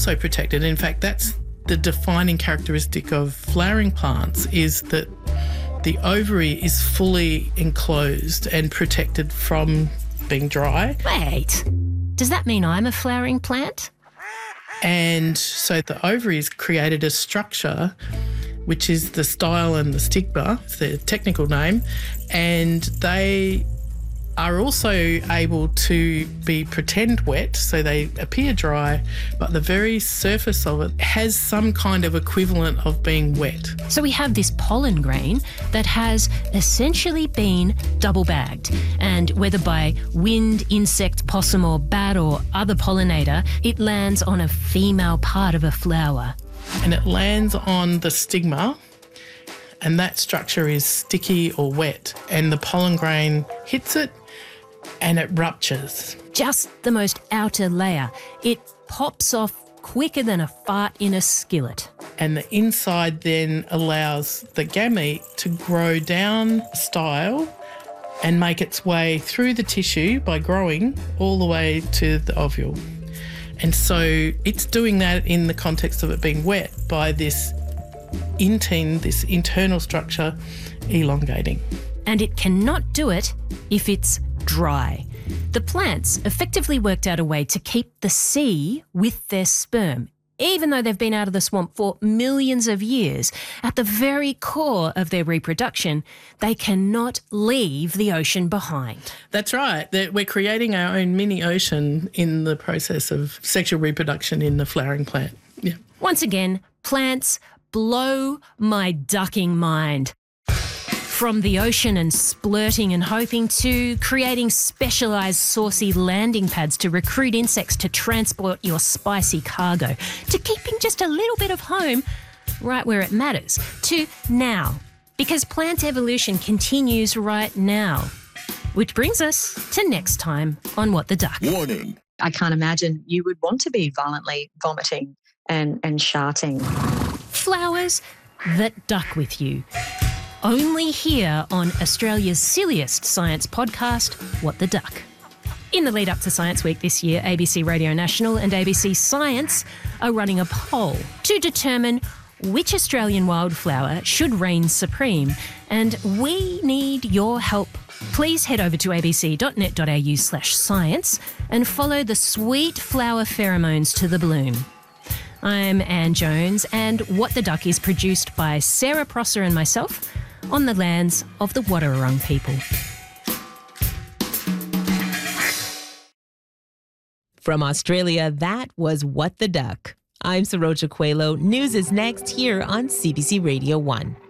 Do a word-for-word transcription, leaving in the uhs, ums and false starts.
also protected. In fact, that's the defining characteristic of flowering plants, is that the ovary is fully enclosed and protected from being dry. Wait, does that mean I'm a flowering plant? And so the ovary has created a structure, which is the style and the stigma, it's the technical name, and they are also able to be pretend wet, so they appear dry, but the very surface of it has some kind of equivalent of being wet. So we have this pollen grain that has essentially been double bagged, and whether by wind, insect, possum or bat or other pollinator, it lands on a female part of a flower. And it lands on the stigma, and that structure is sticky or wet, and the pollen grain hits it and it ruptures. Just the most outer layer. It pops off quicker than a fart in a skillet. And the inside then allows the gamete to grow down style and make its way through the tissue by growing all the way to the ovule. And so it's doing that in the context of it being wet by this intine, this internal structure, elongating. And it cannot do it if it's dry. The plants effectively worked out a way to keep the sea with their sperm, even though they've been out of the swamp for millions of years. At the very core of their reproduction, they cannot leave the ocean behind. That's right. That we're creating our own mini ocean in the process of sexual reproduction in the flowering plant. Yeah. Once again, plants blow my ducking mind. From the ocean and splurting and hoping to creating specialised saucy landing pads to recruit insects to transport your spicy cargo, to keeping just a little bit of home right where it matters, to now, because plant evolution continues right now. Which brings us to next time on What the Duck. Warning. I can't imagine you would want to be violently vomiting and, and sharting. Flowers that duck with you. Only here on Australia's silliest science podcast, What the Duck. In the lead up to Science Week this year, A B C Radio National and A B C Science are running a poll to determine which Australian wildflower should reign supreme, and we need your help. Please head over to abc.net.au slash science and follow the sweet flower pheromones to the bloom. I'm Anne Jones, and What the Duck is produced by Sarah Prosser and myself on the lands of the Wadawurrung people. From Australia, that was What the Duck. I'm Saroja Coelho. News is next here on C B C Radio one.